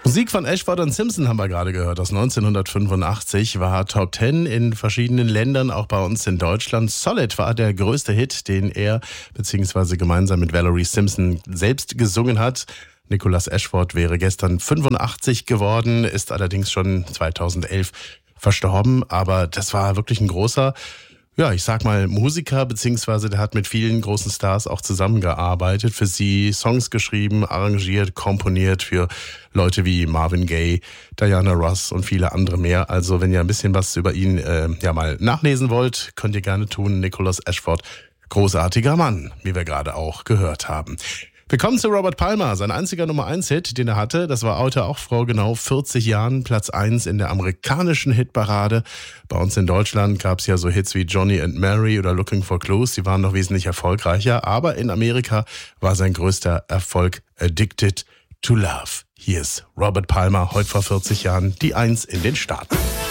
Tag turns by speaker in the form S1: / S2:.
S1: Musik von Ashford und Simpson haben wir gerade gehört, aus 1985, war Top 10 in verschiedenen Ländern, auch bei uns in Deutschland. Solid war der größte Hit, den er bzw. gemeinsam mit Valerie Simpson selbst gesungen hat. Nicholas Ashford wäre gestern 85 geworden, ist allerdings schon 2011 verstorben, aber das war wirklich ein großer, ja, ich sag mal Musiker, beziehungsweise der hat mit vielen großen Stars auch zusammengearbeitet, für sie Songs geschrieben, arrangiert, komponiert für Leute wie Marvin Gaye, Diana Ross und viele andere mehr. Also wenn ihr ein bisschen was über ihn mal nachlesen wollt, könnt ihr gerne tun. Nicholas Ashford, großartiger Mann, wie wir gerade auch gehört haben. Wir kommen zu Robert Palmer. Sein einziger Nummer-1-Hit, den er hatte, das war heute auch vor genau 40 Jahren Platz 1 in der amerikanischen Hitparade. Bei uns in Deutschland gab es ja so Hits wie Johnny and Mary oder Looking for Clues. Die waren noch wesentlich erfolgreicher. Aber in Amerika war sein größter Erfolg Addicted to Love. Hier ist Robert Palmer, heute vor 40 Jahren, die 1 in den Staaten.